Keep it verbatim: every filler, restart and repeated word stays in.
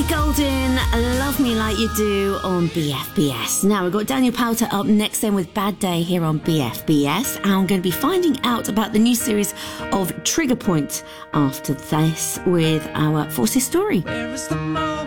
Ellie Goulding, Love Me Like You Do on B F B S. Now, we've got Daniel Powter up next then with Bad Day here on B F B S. And I'm going to be finding out about the new series of Trigger Point after this with our Forces story.